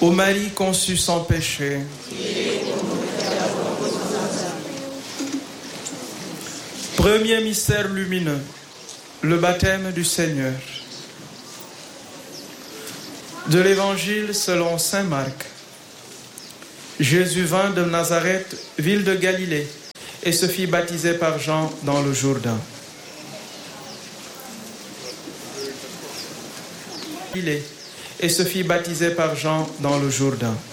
Ô Marie conçue sans péché, premier mystère lumineux, le baptême du Seigneur. De l'Évangile selon saint Marc. Jésus vint de Nazareth, ville de Galilée, et se fit baptiser par Jean dans le Jourdain. Et se fit baptiser par Jean dans le Jourdain.